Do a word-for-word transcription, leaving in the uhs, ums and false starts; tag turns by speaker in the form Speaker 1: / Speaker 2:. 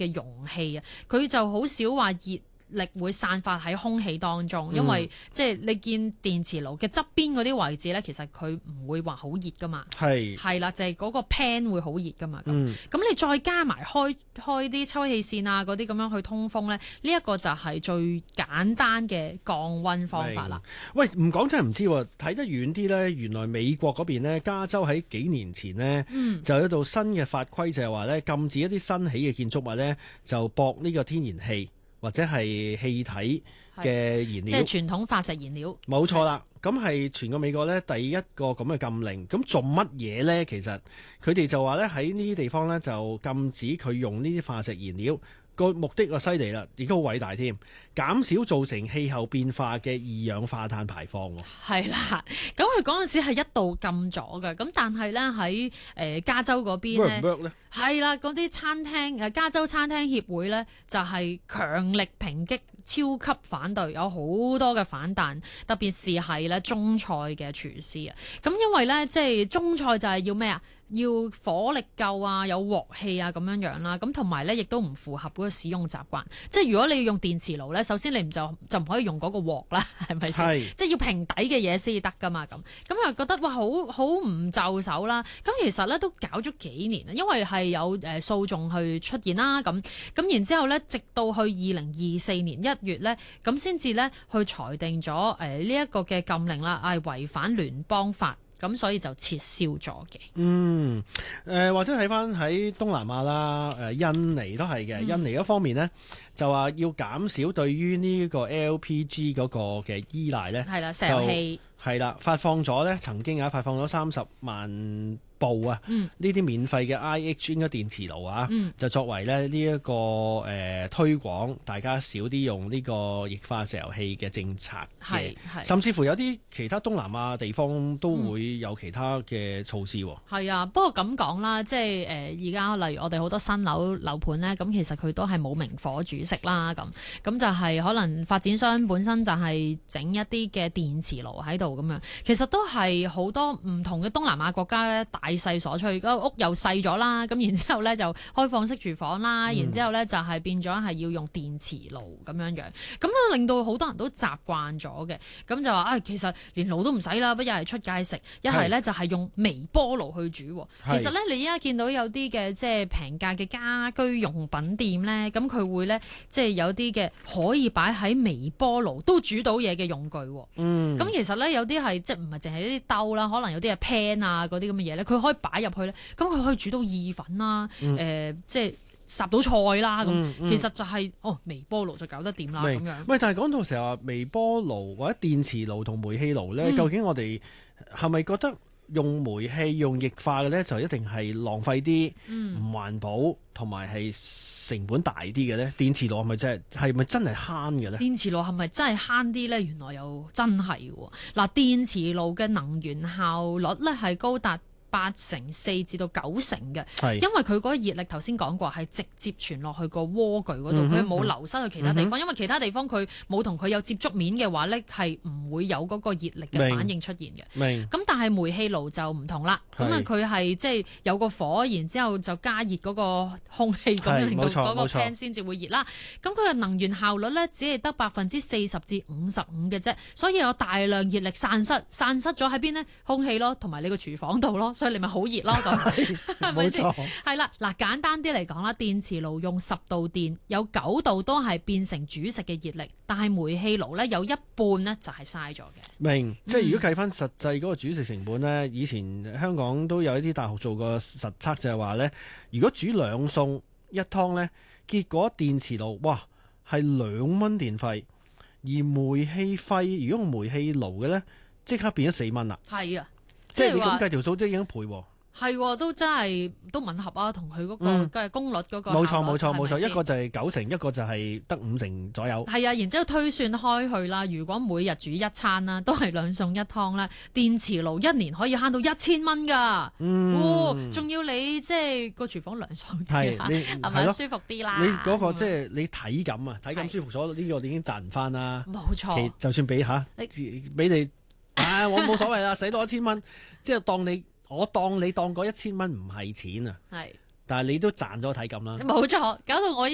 Speaker 1: 嘅容器啊，佢就好少話熱力會散發喺空氣當中，因為、嗯、即係你見電磁爐嘅側邊嗰啲位置咧，其實佢唔會話好熱噶嘛。係係啦，就係、是、嗰個 pan 會好熱噶嘛。咁咁、嗯、你再加埋開開啲抽氣扇啊嗰啲咁樣去通風咧，呢、這、一個就係最簡單嘅降溫方法啦。
Speaker 2: 喂，唔講真係唔知喎，睇得遠啲咧，原來美國嗰邊咧，加州喺幾年前呢，嗯、就有一道新嘅法規，就係話咧禁止一啲新起嘅建築物咧就駁呢個天然氣或者係氣體嘅燃料，
Speaker 1: 即係傳統化石燃料。
Speaker 2: 冇錯啦，咁係全個美國咧第一個咁嘅禁令。咁做乜嘢咧？其實佢哋就話咧喺呢啲地方咧就禁止佢用呢啲化石燃料。個目的個犀利啦，亦都好偉大添，減少造成氣候變化嘅二氧化碳排放。
Speaker 1: 係啦，咁佢嗰陣時係一度禁咗嘅，咁但係咧喺誒加州嗰邊咧，係啦，嗰啲餐廳誒加州餐廳協會咧就係強力抨擊，超級反對，有好多嘅反彈，特別是係咧中菜嘅廚師啊，咁因為咧即係中菜就係要咩啊？要火力夠啊，有鑊氣啊咁樣樣啦，咁同埋咧亦都唔符合嗰個使用習慣。即係如果你要用電磁爐咧，首先你唔就就唔可以用嗰個鑊啦，係咪先？係。即係要平底嘅嘢先得噶嘛，咁咁又覺得哇好好唔就手啦。咁其實咧都搞咗幾年啊，因為係有誒訴訟去出現啦，咁咁然之後咧，直到去二零二四年一月咧，咁先至咧去裁定咗誒呢一個嘅禁令啦，係違反聯邦法。咁所以就撤銷咗嘅。嗯，
Speaker 2: 誒、呃、或者睇翻喺東南亞啦，誒、呃、印尼都係嘅。嗯、印尼嗰方面呢，就話要減少對於呢個 L P G 嗰個嘅依賴呢，係啦，石油氣係啦，發放咗呢曾經啊發放咗三十萬部啊，呢啲、嗯、免費嘅 I H 應該電磁爐啊，嗯、就作為咧呢一個誒、呃、推廣，大家少啲用呢個液化石油氣嘅政策嘅，甚至乎有啲其他東南亞地方都會有其他嘅措施。係、
Speaker 1: 嗯、啊，不過咁講啦，即係誒而家例如我哋好多新樓樓盤咧，咁其實佢都係冇明火煮食啦，咁咁就係可能發展商本身就係整一啲嘅電磁爐喺度咁樣，其實都係好多唔同嘅東南亞國家咧大細所趨，個屋又細咗啦，咁然之後咧就開放式廚房啦，嗯、然之後咧就係變咗係要用電磁爐咁樣樣，咁都令到好多人都習慣咗嘅，咁就話啊、哎，其實連爐都唔使啦，不一係出街食，一係咧就係用微波爐去煮。是其實咧，你依家見到有啲嘅即係平價嘅家居用品店咧，咁佢會咧即係有啲嘅可以擺喺微波爐都煮到嘢嘅用具。嗯，咁其實咧有啲係即係唔係淨係一啲兜啦，可能有啲係 pan 啊嗰啲咁嘅嘢咧，佢可以擺入去咧，咁佢可以煮到意粉啦，誒、嗯呃，即係烚到菜啦，咁、嗯嗯、其實就係、是、哦，微波爐就搞得掂啦，咁樣。
Speaker 2: 喂，但係講到成日話微波爐或者電磁爐同煤氣爐咧，嗯、究竟我哋係咪覺得用煤氣用液化嘅咧，就一定係浪費啲，唔、嗯、環保，同埋係成本大啲嘅咧？電磁爐係咪真係係咪真係慳嘅咧？電磁爐係咪真係慳啲咧？原來又真係喎。嗱，電磁爐嘅能源效率咧係高達八成四至到九成嘅，是因為佢嗰個熱力頭先講過係直接傳落去個鍋具嗰度，佢冇、嗯、流失去其他地方，嗯、因為其他地方佢冇同佢有接觸面嘅話咧，係唔會有嗰個熱力嘅反應出現嘅。明咁，但係煤氣爐就唔同啦。咁啊，佢係即係有個火，然之後就加熱嗰個空氣，咁令到嗰個 pan 先至會熱啦。咁佢嘅能源效率咧，只係得百分之四十至五十五嘅啫，所以有大量熱力散失，散失咗喺邊呢？空氣咯，同埋你個廚房度咯。所以你咪好熱咯，咁係咪先？係啦，嗱，簡單啲嚟講啦，電磁爐用十度電，有九度都係變成煮食嘅熱力，但係煤氣爐咧有一半呢就係嘥咗嘅。明，即係如果計翻實際嗰個煮食成本咧，嗯、以前香港都有一啲大學做過實測，就係話咧，如果煮兩餸一湯咧，結果電磁爐哇係兩蚊電費，而煤氣費如果用煤氣爐嘅咧，即刻變咗四蚊啦。係啊。即係你咁計條數，即係已經倍喎。係，都真係都吻合啊，同佢嗰個嘅功率嗰個。冇錯冇錯冇錯，一個就係九成，一個就係得五成左右。係啊，然之後推算開去啦，如果每日煮一餐啦，都係兩餸一湯啦，電磁爐一年可以慳到一千蚊㗎。嗯，仲、哦、要你即係個廚房涼爽啲，係咪舒服啲啦？你嗰、那個即係你體感啊，體感舒服咗，呢個你已經賺唔翻啦。冇錯，就算俾吓，俾你。啊！我冇所謂啦，使多一千蚊，即係當你我當你當嗰一千蚊唔係錢啊，係，但係你都賺咗體感啦。冇錯，搞到我。